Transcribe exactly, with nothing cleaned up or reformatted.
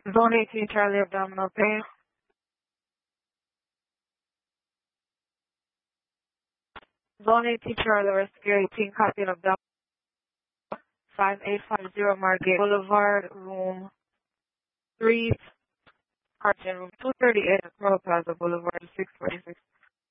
Zone eighteen, Charlie Abdominal Pain. Zone eighteen, Charlie Rescue eighteen, copy of Abdominal five eight five zero Margate Boulevard, room three, Carton, room two thirty-eight, Coral Plaza Boulevard, six forty-six.